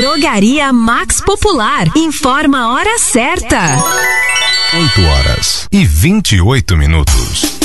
Drogaria Max Popular. Informa a hora certa. 8h28.